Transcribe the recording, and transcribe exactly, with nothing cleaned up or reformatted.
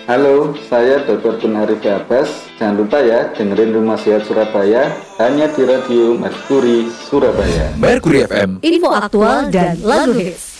Halo, saya dokter Gunarif Abbas. Jangan lupa ya, dengerin Rumah Sehat Surabaya hanya di Radio Mercury Surabaya. Mercury F M. Info aktual dan lagu hits.